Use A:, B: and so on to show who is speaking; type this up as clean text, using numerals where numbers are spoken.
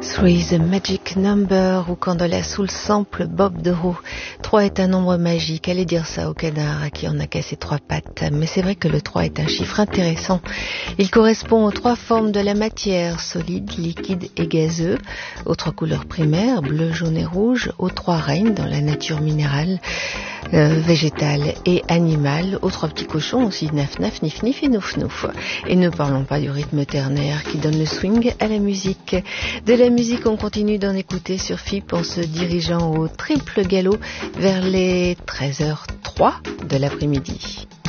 A: Three is a magic number, ou Candola sous le sample Bob de Roux. 3 est un nombre magique, allez dire ça au canard à qui on a cassé 3 pattes. Mais c'est vrai que le 3 est un chiffre intéressant. Il correspond aux 3 formes de la matière, solide, liquide et gazeux, aux 3 couleurs primaires, bleu, jaune et rouge, aux 3 règnes dans la nature minérale, végétale et animale, aux 3 petits cochons aussi, naf naf, nif nif et nouf nouf. Et ne parlons pas du rythme ternaire qui donne le swing à la musique. De la musique, on continue d'en écouter sur FIP en se dirigeant au triple galop vers les 13h03 de l'après-midi.